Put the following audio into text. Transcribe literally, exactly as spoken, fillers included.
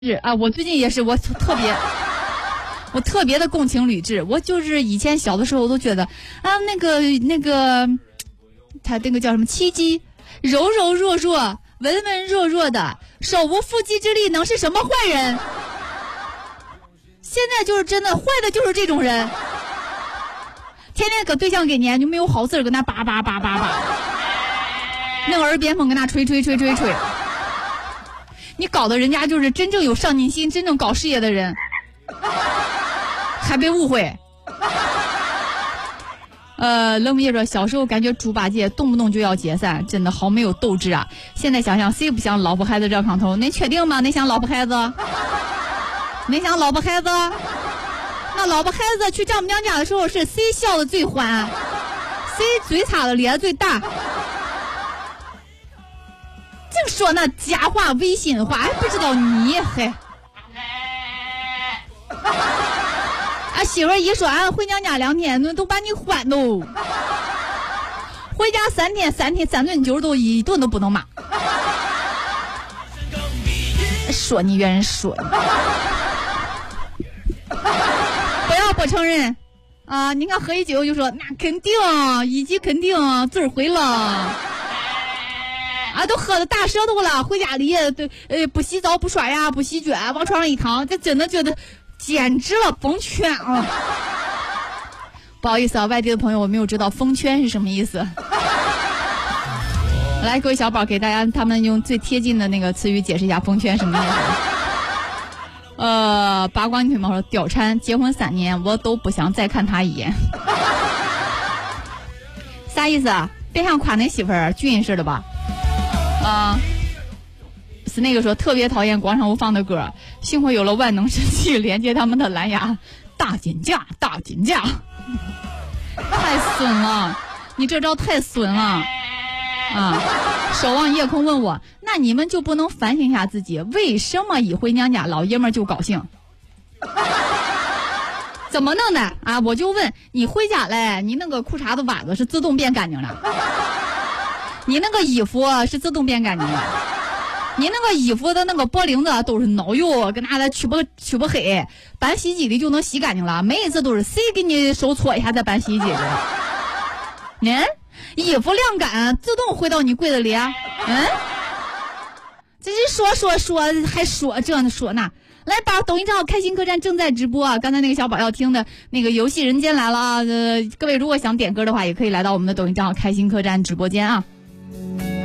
是啊，我最近也是，我特别，我特别的共情吕雉。我就是以前小的时候，我都觉得啊，那个那个，他那个叫什么七姬，柔柔弱弱、文文弱弱的，手无缚鸡之力，能是什么坏人？现在就是真的坏的，就是这种人，天天搁对象给撵，就没有好事跟他叭叭叭叭叭，那个耳边风跟他吹吹吹吹吹。你搞得人家就是真正有上进心、真正搞事业的人，还被误会。呃，冷木叶说，小时候感觉猪八戒动不动就要解散，真的好没有斗志啊！现在想想，谁不想老婆孩子热炕头？恁确定吗？恁想老婆孩子？恁想老婆孩子？那老婆孩子去丈母娘家的时候，是谁笑的最欢？谁嘴擦的咧最大？净说那假话、违心话，还不知道你嘿。啊，媳妇儿一说俺回娘家两天，那都把你欢喽。回家三天，三天三顿酒都一顿都不能骂。说你原人说你，不要不承认啊！你看喝一酒就说那肯定，一级肯定字儿回了。啊，都喝的大舌头了，回家里都呃不洗澡不刷牙不洗脚，往床上一躺，这真的觉得简直了疯圈啊！不好意思啊，外地的朋友我没有知道疯圈是什么意思。来，各位小宝给大家他们用最贴近的那个词语解释一下疯圈什么意思。呃，八卦女腿毛说貂蝉结婚三年我都不想再看他一眼。啥意思啊？别想夸那媳妇儿俊似的吧？啊，是那个说特别讨厌广场舞放的歌，幸亏有了万能神器连接他们的蓝牙，大减价，大减价，太损了，你这招太损了啊！守望夜空问我，那你们就不能反省一下自己，为什么一回娘家老爷们就高兴？怎么弄的啊？我就问你回家来，你那个裤衩子袜子是自动变干净了？你那个衣服是自动变干净的，你那个衣服的那个脖领子都是脑油，跟那的去不去不黑，搬洗衣机里就能洗干净了。每一次都是谁给你手搓一下再搬洗衣机里？嗯，衣服晾干自动回到你柜子里啊？嗯，这是说说说还说这呢说那。来吧，抖音账号开心客栈正在直播啊！刚才那个小宝要听的那个游戏人间来了啊！呃，各位如果想点歌的话，也可以来到我们的抖音账号开心客栈直播间啊。